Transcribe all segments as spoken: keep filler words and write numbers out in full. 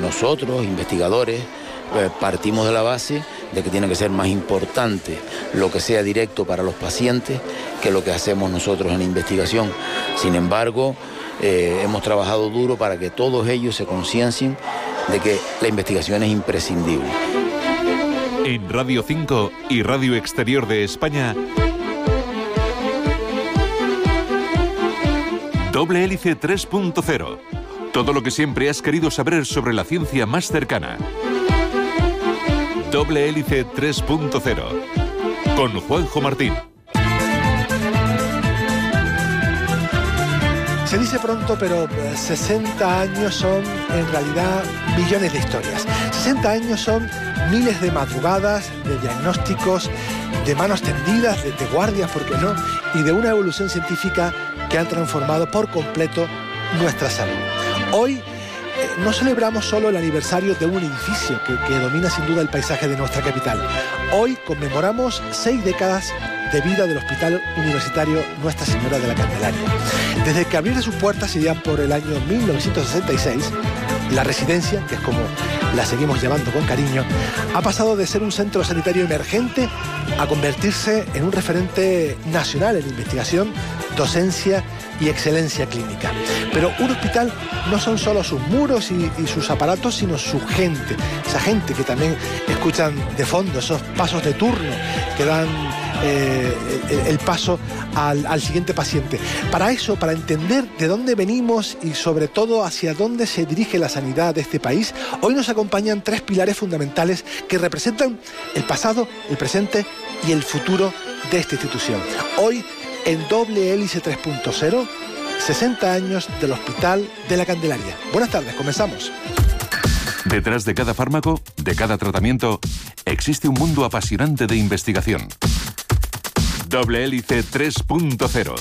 nosotros, investigadores, eh, partimos de la base de que tiene que ser más importante lo que sea directo para los pacientes que lo que hacemos nosotros en la investigación. Sin embargo, eh, hemos trabajado duro para que todos ellos se conciencien de que la investigación es imprescindible. En Radio cinco y Radio Exterior de España, Doble Hélice tres punto cero. Todo lo que siempre has querido saber sobre la ciencia más cercana. Doble Hélice tres punto cero. Con Juanjo Martín. Se dice pronto, pero sesenta años son en realidad millones de historias. sesenta años son miles de madrugadas, de diagnósticos, de manos tendidas, de, de guardias, ¿por qué no? Y de una evolución científica que han transformado por completo nuestra salud. Hoy eh, no celebramos solo el aniversario de un edificio que, que domina sin duda el paisaje de nuestra capital. Hoy conmemoramos seis décadas de vida del Hospital Universitario Nuestra Señora de la Candelaria. Desde que abriera sus puertas, ya por el año mil novecientos sesenta y seis, la residencia, que es como la seguimos llamando con cariño, ha pasado de ser un centro sanitario emergente a convertirse en un referente nacional en investigación, docencia y excelencia clínica. Pero un hospital no son solo sus muros y, y sus aparatos, sino su gente. Esa gente que también escuchan de fondo, esos pasos de turno que dan eh, el, el paso al, al siguiente paciente. Para eso, para entender de dónde venimos y sobre todo hacia dónde se dirige la sanidad de este país, hoy nos acompañan tres pilares fundamentales que representan el pasado, el presente y el futuro de esta institución. Hoy, en Doble Hélice tres punto cero, sesenta años del Hospital de la Candelaria. Buenas tardes, comenzamos. Detrás de cada fármaco, de cada tratamiento, existe un mundo apasionante de investigación. Doble Hélice tres punto cero.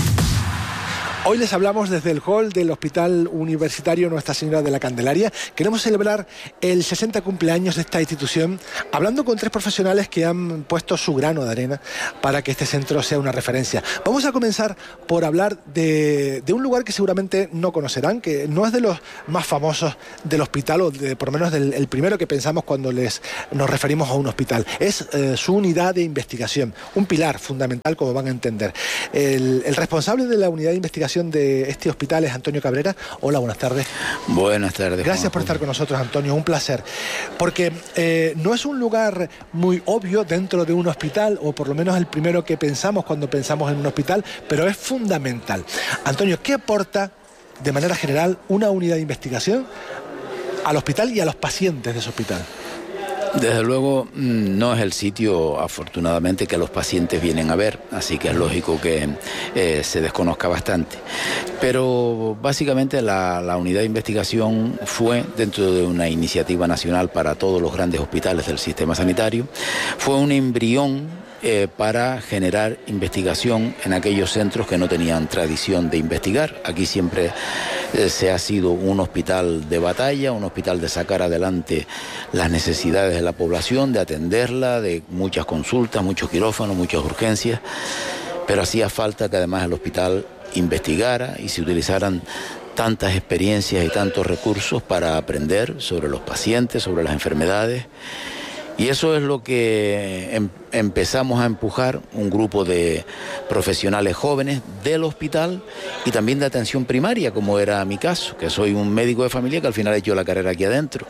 Hoy les hablamos desde el hall del Hospital Universitario Nuestra Señora de la Candelaria. Queremos celebrar el sesenta cumpleaños de esta institución, hablando con tres profesionales que han puesto su grano de arena para que este centro sea una referencia. Vamos a comenzar por hablar de, de un lugar que seguramente no conocerán, que no es de los más famosos del hospital, o de, por lo menos del el primero que pensamos cuando les, nos referimos a un hospital. Es eh, su unidad de investigación, un pilar fundamental, como van a entender. El, el responsable de la unidad de investigación de este hospital es Antonio Cabrera. Hola, buenas tardes. Buenas tardes. Gracias por estar con nosotros, Antonio, un placer. Porque eh, no es un lugar muy obvio dentro de un hospital, o por lo menos el primero que pensamos cuando pensamos en un hospital, pero es fundamental. Antonio, ¿qué aporta de manera general una unidad de investigación al hospital y a los pacientes de ese hospital? Desde luego no es el sitio, afortunadamente, que los pacientes vienen a ver, así que es lógico que eh, se desconozca bastante. Pero básicamente la, la unidad de investigación fue, dentro de una iniciativa nacional para todos los grandes hospitales del sistema sanitario, fue un embrión Eh, para generar investigación en aquellos centros que no tenían tradición de investigar. Aquí siempre eh, se ha sido un hospital de batalla, un hospital de sacar adelante las necesidades de la población, de atenderla, de muchas consultas, muchos quirófanos, muchas urgencias, pero hacía falta que además el hospital investigara y se utilizaran tantas experiencias y tantos recursos para aprender sobre los pacientes, sobre las enfermedades. Y eso es lo que em, empezamos a empujar un grupo de profesionales jóvenes del hospital y también de atención primaria, como era mi caso, que soy un médico de familia que al final he hecho la carrera aquí adentro.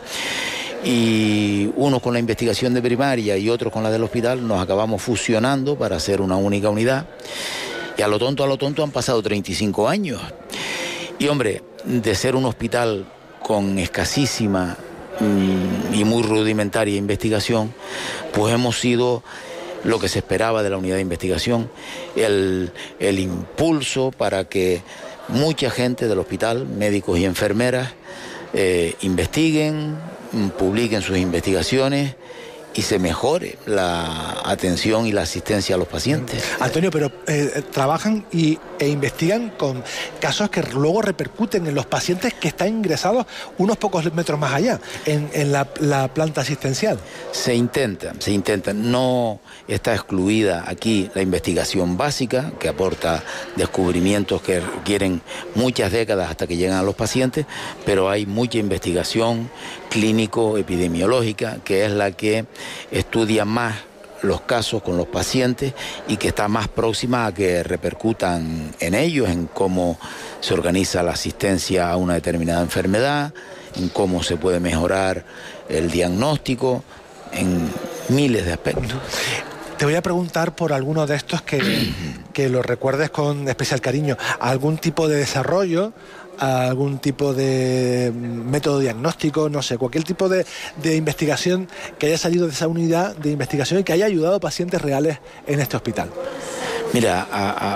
Y unos con la investigación de primaria y otros con la del hospital nos acabamos fusionando para hacer una única unidad. Y a lo tonto, a lo tonto han pasado treinta y cinco años. Y hombre, de ser un hospital con escasísima y muy rudimentaria investigación, pues hemos sido lo que se esperaba de la unidad de investigación, el, el impulso para que mucha gente del hospital, médicos y enfermeras, eh, investiguen, publiquen sus investigaciones y se mejore la atención y la asistencia a los pacientes. Antonio, pero eh, trabajan y, e investigan con casos que luego repercuten en los pacientes que están ingresados unos pocos metros más allá, en, en la, la planta asistencial. Se intenta, se intenta. No está excluida aquí la investigación básica, que aporta descubrimientos que requieren muchas décadas hasta que llegan a los pacientes, pero hay mucha investigación clínico-epidemiológica, que es la que estudia más los casos con los pacientes y que está más próxima a que repercutan en ellos, en cómo se organiza la asistencia a una determinada enfermedad, en cómo se puede mejorar el diagnóstico, en miles de aspectos. Te voy a preguntar por alguno de estos que, que los recuerdes con especial cariño. ¿Algún tipo de desarrollo? ¿Algún tipo de método diagnóstico? No sé, cualquier tipo de, de investigación que haya salido de esa unidad de investigación y que haya ayudado a pacientes reales en este hospital. Mira, a, a,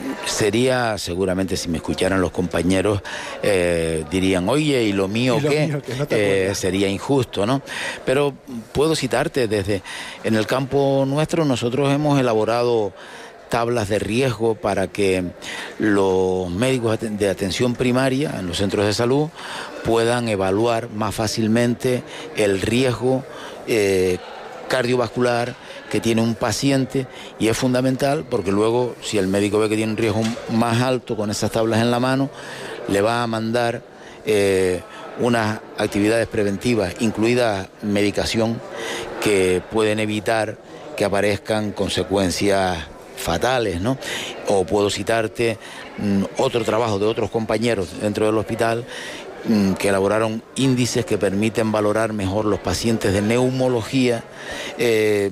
sería, seguramente si me escucharan los compañeros, eh, dirían, oye, ¿y lo mío ¿Y lo qué? mío qué? No te eh, sería injusto, ¿no? Pero puedo citarte desde, en el campo nuestro nosotros hemos elaborado tablas de riesgo para que los médicos de atención primaria en los centros de salud puedan evaluar más fácilmente el riesgo eh, cardiovascular que tiene un paciente, y es fundamental porque luego si el médico ve que tiene un riesgo más alto con esas tablas en la mano, le va a mandar eh, unas actividades preventivas, incluida medicación, que pueden evitar que aparezcan consecuencias fatales, ¿no? O puedo citarte mm, otro trabajo de otros compañeros dentro del hospital mm, que elaboraron índices que permiten valorar mejor los pacientes de neumología, eh,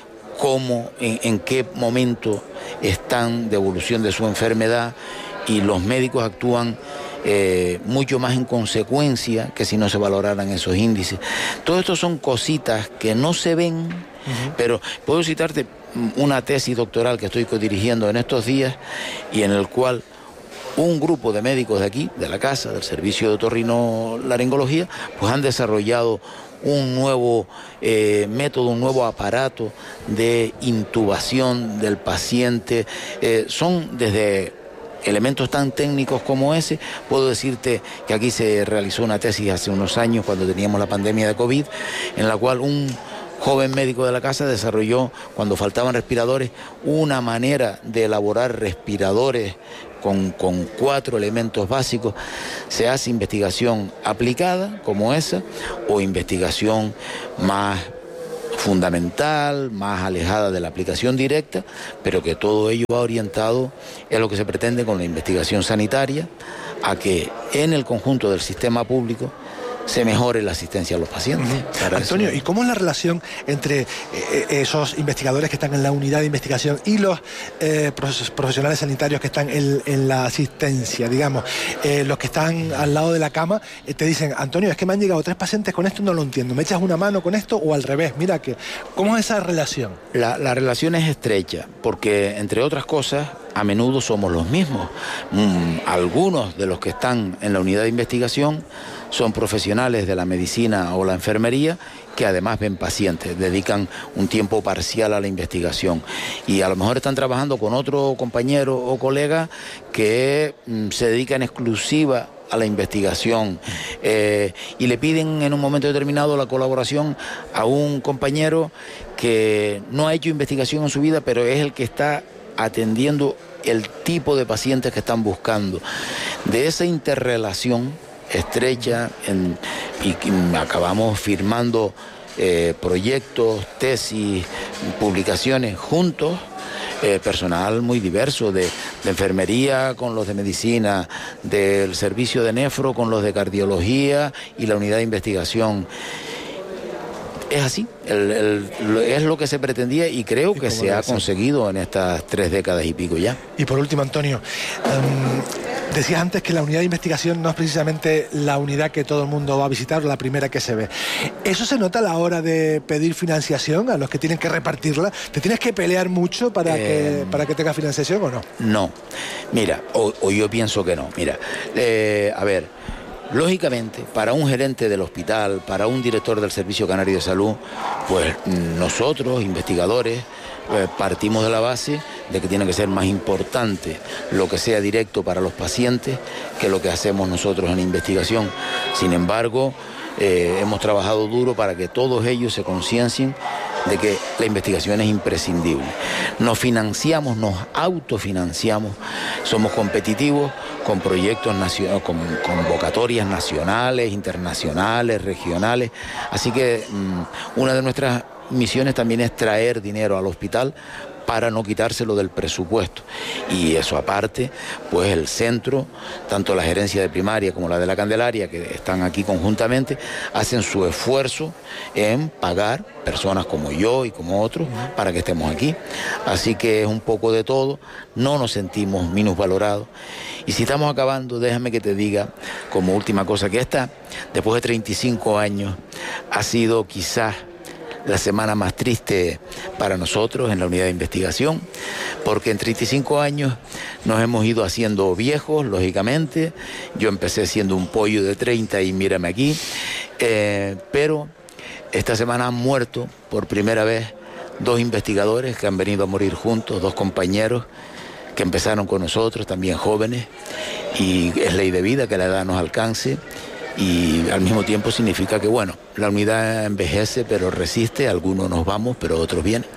cómo, en, en qué momento están de evolución de su enfermedad, y los médicos actúan eh, mucho más en consecuencia que si no se valoraran esos índices. Todo esto son cositas que no se ven, uh-huh. Pero puedo citarte una tesis doctoral que estoy codirigiendo en estos días y en el cual un grupo de médicos de aquí, de la casa, del servicio de otorrinolaringología, pues han desarrollado un nuevo eh, método, un nuevo aparato de intubación del paciente. Eh, son desde elementos tan técnicos como ese. Puedo decirte que aquí se realizó una tesis hace unos años cuando teníamos la pandemia de COVID, en la cual un joven médico de la casa desarrolló, cuando faltaban respiradores, una manera de elaborar respiradores con, con cuatro elementos básicos. Se hace investigación aplicada como esa, o investigación más fundamental, más alejada de la aplicación directa, pero que todo ello va orientado, es lo que se pretende con la investigación sanitaria, a que en el conjunto del sistema público se mejore la asistencia a los pacientes. Uh-huh. Antonio, ¿y cómo es la relación entre eh, esos investigadores que están en la unidad de investigación y los eh, profesionales sanitarios que están en, en la asistencia? Digamos, eh, los que están al lado de la cama eh, te dicen, Antonio, es que me han llegado tres pacientes con esto, no lo entiendo, ¿me echas una mano con esto? O al revés, mira que, ¿cómo es esa relación? La, la relación es estrecha, porque entre otras cosas, a menudo somos los mismos. Mm, algunos de los que están en la unidad de investigación son profesionales de la medicina o la enfermería que además ven pacientes, dedican un tiempo parcial a la investigación y a lo mejor están trabajando con otro compañero o colega que mm, se dedica en exclusiva a la investigación eh, y le piden en un momento determinado la colaboración a un compañero que no ha hecho investigación en su vida, pero es el que está atendiendo el tipo de pacientes que están buscando. De esa interrelación estrecha en, y, y acabamos firmando eh, proyectos, tesis, publicaciones juntos, eh, personal muy diverso, de, de enfermería con los de medicina, del servicio de nefro con los de cardiología y la unidad de investigación. Es así, el, el, es lo que se pretendía y creo que se ha conseguido en estas tres décadas y pico ya. Y por último, Antonio, um, decías antes que la unidad de investigación no es precisamente la unidad que todo el mundo va a visitar, la primera que se ve. ¿Eso se nota a la hora de pedir financiación a los que tienen que repartirla? ¿Te tienes que pelear mucho para, eh, que, para que tenga financiación o no? No, mira, o, o yo pienso que no. Mira, eh, a ver... Lógicamente, para un gerente del hospital, para un director del Servicio Canario de Salud, pues nosotros, investigadores, eh, partimos de la base de que tiene que ser más importante lo que sea directo para los pacientes que lo que hacemos nosotros en investigación. Sin embargo, eh, hemos trabajado duro para que todos ellos se conciencien de que la investigación es imprescindible. Nos financiamos, nos autofinanciamos, somos competitivos con proyectos nacionales, con convocatorias nacionales, internacionales, regionales. Así que mmm, una de nuestras misiones también es traer dinero al hospital para no quitárselo del presupuesto. Y eso aparte, pues el centro, tanto la gerencia de primaria como la de la Candelaria, que están aquí conjuntamente, hacen su esfuerzo en pagar personas como yo y como otros para que estemos aquí. Así que es un poco de todo, no nos sentimos minusvalorados. Y si estamos acabando, déjame que te diga como última cosa, que esta, después de treinta y cinco años, ha sido quizás la semana más triste para nosotros en la unidad de investigación, porque en treinta y cinco años nos hemos ido haciendo viejos, lógicamente. Yo empecé siendo un pollo de treinta y mírame aquí, eh, pero esta semana han muerto por primera vez dos investigadores que han venido a morir juntos, dos compañeros que empezaron con nosotros, también jóvenes, y es ley de vida que la edad nos alcance. Y al mismo tiempo significa que, bueno, la unidad envejece pero resiste, algunos nos vamos pero otros vienen.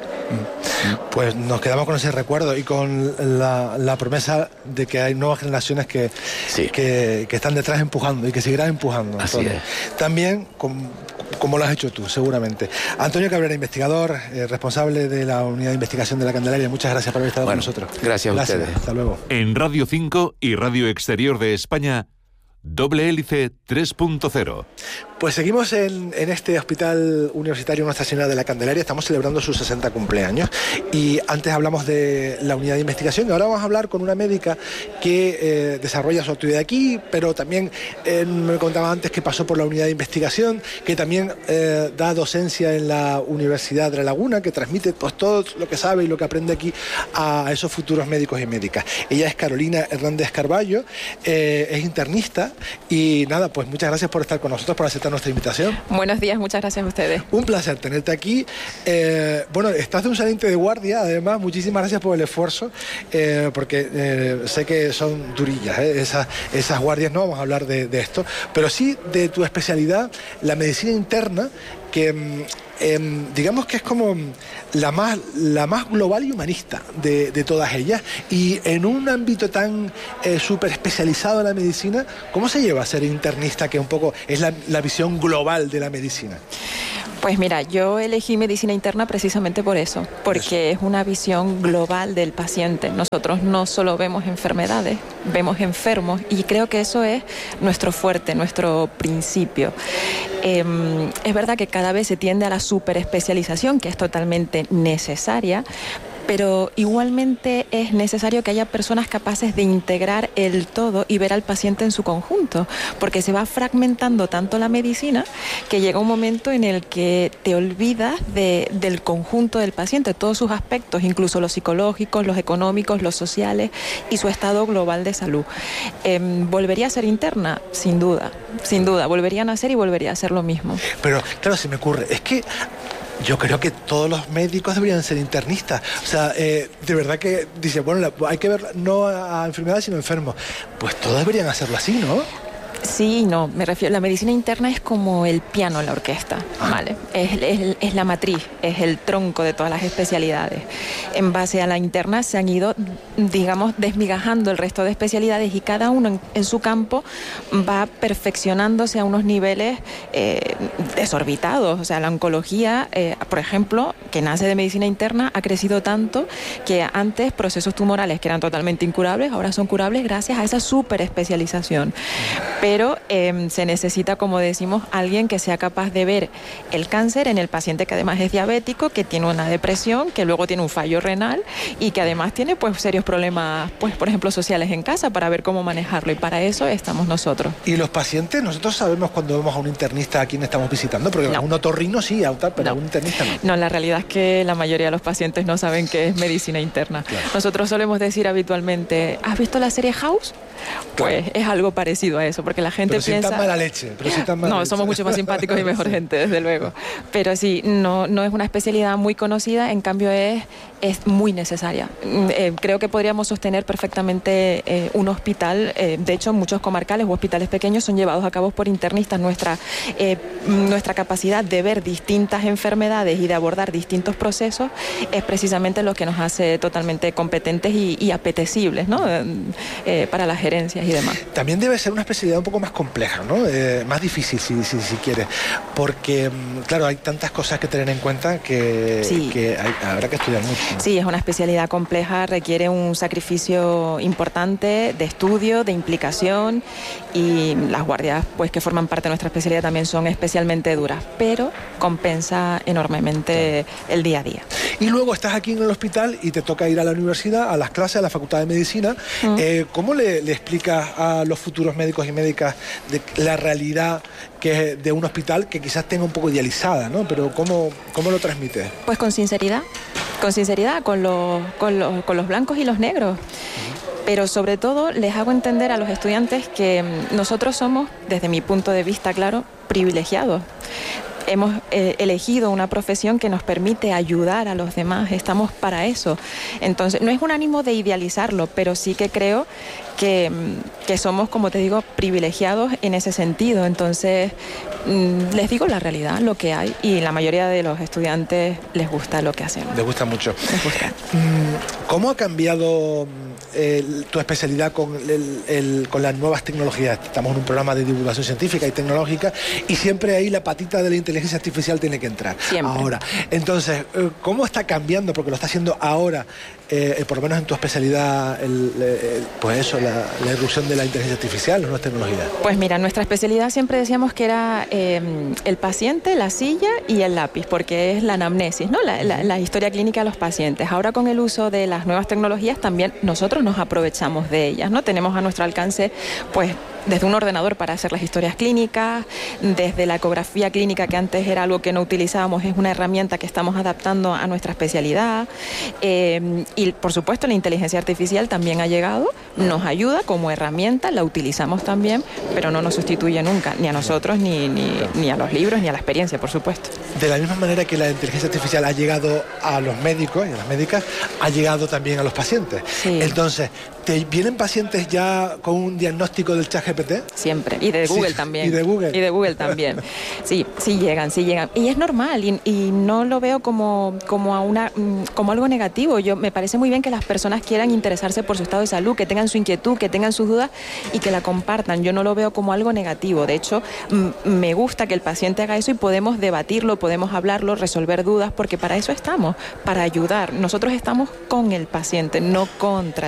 Pues nos quedamos con ese recuerdo y con la, la promesa de que hay nuevas generaciones que, sí. que, que están detrás empujando y que seguirán empujando. Así Antonio. es. También como, como lo has hecho tú, seguramente. Antonio Cabrera, investigador, eh, responsable de la unidad de investigación de la Candelaria, muchas gracias por haber estado bueno, con nosotros. Gracias a gracias. ustedes. Hasta luego. En Radio cinco y Radio Exterior de España, Doble Hélice tres punto cero. Pues seguimos en, en este hospital universitario Nuestra Señora de la Candelaria. Estamos celebrando sus sesenta cumpleaños y antes hablamos de la unidad de investigación y ahora vamos a hablar con una médica que eh, desarrolla su actividad aquí, pero también eh, me contaba antes que pasó por la unidad de investigación, que también eh, da docencia en la Universidad de La Laguna, que transmite pues todo lo que sabe y lo que aprende aquí a esos futuros médicos y médicas. Ella es Carolina Hernández Carballo, eh, es internista y nada, pues muchas gracias por estar con nosotros, por aceptar nuestra invitación. Buenos días, muchas gracias a ustedes. Un placer tenerte aquí. Eh, bueno, estás de un saliente de guardia, además, muchísimas gracias por el esfuerzo, eh, porque eh, sé que son durillas, eh, esas, esas guardias, no vamos a hablar de, de esto, pero sí de tu especialidad, la medicina interna, que eh, digamos que es como la más, la más global y humanista de, de todas ellas, y en un ámbito tan eh, súper especializado en la medicina, ¿cómo se lleva a ser internista, que un poco es la, la visión global de la medicina? Pues mira, yo elegí medicina interna precisamente por eso, porque es una visión global del paciente. Nosotros no solo vemos enfermedades, vemos enfermos, y creo que eso es nuestro fuerte, nuestro principio. Eh, es verdad que cada vez se tiende a la superespecialización, que es totalmente necesaria, pero igualmente es necesario que haya personas capaces de integrar el todo y ver al paciente en su conjunto, porque se va fragmentando tanto la medicina que llega un momento en el que te olvidas de, del conjunto del paciente, todos sus aspectos, incluso los psicológicos, los económicos, los sociales y su estado global de salud. Eh, ¿Volvería a ser interna? Sin duda, sin duda. Volvería a nacer y volvería a ser lo mismo. Pero claro, se me ocurre, es que yo creo que todos los médicos deberían ser internistas. O sea, eh, de verdad que dice, bueno, hay que ver no a enfermedades sino enfermos. Pues todos deberían hacerlo así, ¿no? Sí, no, me refiero, la medicina interna es como el piano en la orquesta, ¿vale? Es, es, es la matriz, es el tronco de todas las especialidades. En base a la interna se han ido, digamos, desmigajando el resto de especialidades y cada uno en, en su campo va perfeccionándose a unos niveles eh, desorbitados. O sea, la oncología, eh, por ejemplo, que nace de medicina interna, ha crecido tanto que antes procesos tumorales que eran totalmente incurables, ahora son curables gracias a esa superespecialización. Pero eh, se necesita, como decimos, alguien que sea capaz de ver el cáncer en el paciente que además es diabético, que tiene una depresión, que luego tiene un fallo renal y que además tiene pues serios problemas, pues por ejemplo, sociales en casa, para ver cómo manejarlo, y para eso estamos nosotros. ¿Y los pacientes? Nosotros sabemos cuando vemos a un internista a quién estamos visitando, porque no. a un otorrino sí, a un tal, pero no. a un internista no. No, la realidad es que la mayoría de los pacientes no saben qué es medicina interna. Claro. Nosotros solemos decir habitualmente, ¿has visto la serie House? Pues claro. Es algo parecido a eso, porque la gente pero piensa... Pero sin tan mala leche. Pero sin tan mala no, leche. Somos mucho más simpáticos y mejor gente, desde luego. Pero sí, no, no es una especialidad muy conocida, en cambio es, es muy necesaria. Eh, creo que podríamos sostener perfectamente eh, un hospital. Eh, de hecho, muchos comarcales o hospitales pequeños son llevados a cabo por internistas. Nuestra, eh, nuestra capacidad de ver distintas enfermedades y de abordar distintos procesos es precisamente lo que nos hace totalmente competentes y, y apetecibles, ¿no? Eh, para la gente. sugerencias y demás. También debe ser una especialidad un poco más compleja, ¿no? Eh, más difícil, si, si, si quieres, porque, claro, hay tantas cosas que tener en cuenta que, sí. que hay, habrá que estudiar mucho, ¿no? Sí, es una especialidad compleja, requiere un sacrificio importante de estudio, de implicación, y las guardias, pues, que forman parte de nuestra especialidad también son especialmente duras, pero compensa enormemente el día a día. Y luego estás aquí en el hospital y te toca ir a la universidad, a las clases, a la Facultad de Medicina. Mm. Eh, ¿Cómo le, le explicas a los futuros médicos y médicas de la realidad que es de un hospital que quizás tenga un poco idealizada, ¿no? Pero ¿cómo, cómo lo transmites? Pues con sinceridad, con sinceridad, con los, con los, con los blancos y los negros. Uh-huh. Pero sobre todo les hago entender a los estudiantes que nosotros somos, desde mi punto de vista, claro, privilegiados. Hemos eh, elegido una profesión que nos permite ayudar a los demás, estamos para eso. Entonces, no es un ánimo de idealizarlo, pero sí que creo que, que somos, como te digo, privilegiados en ese sentido. Entonces, mmm, les digo la realidad, lo que hay, y la mayoría de los estudiantes les gusta lo que hacemos. Les gusta mucho. Les gusta. ¿Cómo ha cambiado eh, tu especialidad con, el, el, con las nuevas tecnologías? Estamos en un programa de divulgación científica y tecnológica, y siempre ahí la patita de la inteligencia artificial tiene que entrar. Siempre. Ahora, entonces, ¿cómo está cambiando? Porque lo está haciendo ahora, eh, por lo menos en tu especialidad, el, el, pues eso, la, la irrupción de la inteligencia artificial, las nuevas tecnologías. Pues mira, nuestra especialidad siempre decíamos que era eh, el paciente, la silla y el lápiz, porque es la anamnesis, ¿no? La, la, la historia clínica de los pacientes. Ahora, con el uso de las nuevas tecnologías, también nosotros nos aprovechamos de ellas, ¿no? Tenemos a nuestro alcance, pues, desde un ordenador para hacer las historias clínicas, desde la ecografía clínica, que antes era algo que no utilizábamos, es una herramienta que estamos adaptando a nuestra especialidad, eh, y por supuesto la inteligencia artificial también ha llegado, nos ayuda como herramienta, la utilizamos también, pero no nos sustituye nunca, ni a nosotros, ni, ni, ni a los libros, ni a la experiencia, por supuesto. De la misma manera que la inteligencia artificial ha llegado a los médicos y a las médicas, ha llegado también a los pacientes. Sí. Entonces, ¿te vienen pacientes ya con un diagnóstico del chat G P T? Siempre, y de Google sí, también. Y de Google. Y de Google también. Sí, sí llegan, sí llegan. Y es normal, y, y no lo veo como, como, a una, como algo negativo. Yo, me parece muy bien que las personas quieran interesarse por su estado de salud, que tengan su inquietud, que tengan sus dudas y que la compartan. Yo no lo veo como algo negativo. De hecho, m- me gusta que el paciente haga eso y podemos debatirlo, podemos hablarlo, resolver dudas, porque para eso estamos, para ayudar. Nosotros estamos con el paciente, no contra